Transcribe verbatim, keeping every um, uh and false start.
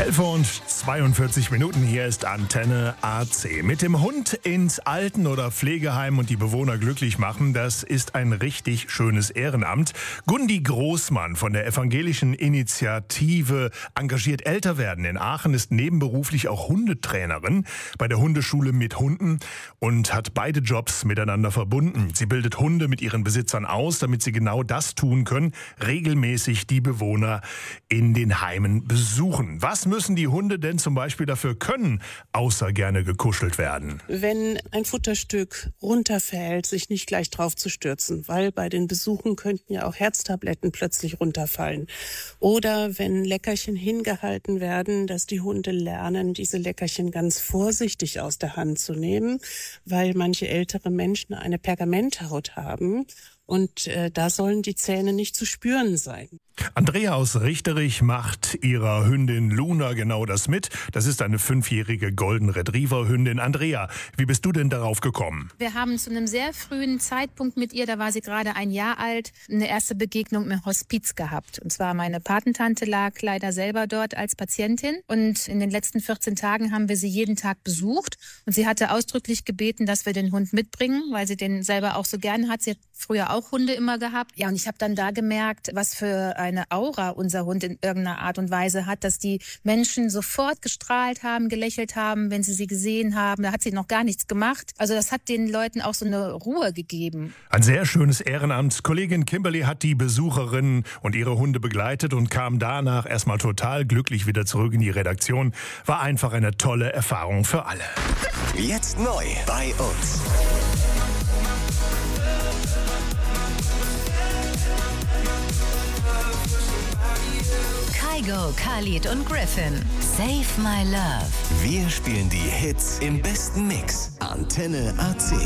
elf und zweiundvierzig Minuten, hier ist Antenne A C. Mit dem Hund ins Alten- oder Pflegeheim und die Bewohner glücklich machen, das ist ein richtig schönes Ehrenamt. Gundi Großmann von der evangelischen Initiative Engagiert älter werden in Aachen ist nebenberuflich auch Hundetrainerin bei der Hundeschule mit Hunden und hat beide Jobs miteinander verbunden. Sie bildet Hunde mit ihren Besitzern aus, damit sie genau das tun können, regelmäßig die Bewohner in den Heimen besuchen. Was müssen die Hunde denn zum Beispiel dafür können, außer gerne gekuschelt werden? Wenn ein Futterstück runterfällt, sich nicht gleich drauf zu stürzen, weil bei den Besuchen könnten ja auch Herztabletten plötzlich runterfallen. Oder wenn Leckerchen hingehalten werden, dass die Hunde lernen, diese Leckerchen ganz vorsichtig aus der Hand zu nehmen, weil manche ältere Menschen eine Pergamenthaut haben. Und äh, da sollen die Zähne nicht zu spüren sein. Andrea aus Richterich macht ihrer Hündin Luna genau das mit. Das ist eine fünfjährige Golden Retriever Hündin. Andrea, wie bist du denn darauf gekommen? Wir haben zu einem sehr frühen Zeitpunkt mit ihr, da war sie gerade ein Jahr alt, eine erste Begegnung im Hospiz gehabt. Und zwar meine Patentante lag leider selber dort als Patientin. Und in den letzten vierzehn Tagen haben wir sie jeden Tag besucht. Und sie hatte ausdrücklich gebeten, dass wir den Hund mitbringen, weil sie den selber auch so gern hat. Sie hat früher auch Hunde immer gehabt. Ja, und ich habe dann da gemerkt, was für eine Aura unser Hund in irgendeiner Art und Weise hat, dass die Menschen sofort gestrahlt haben, gelächelt haben, wenn sie sie gesehen haben. Da hat sie noch gar nichts gemacht. Also das hat den Leuten auch so eine Ruhe gegeben. Ein sehr schönes Ehrenamt. Kollegin Kimberly hat die Besucherinnen und ihre Hunde begleitet und kam danach erstmal total glücklich wieder zurück in die Redaktion. War einfach eine tolle Erfahrung für alle. Jetzt neu bei uns. Kygo, Khalid und Griffin. Save My Love. Wir spielen die Hits im besten Mix. Antenne A C.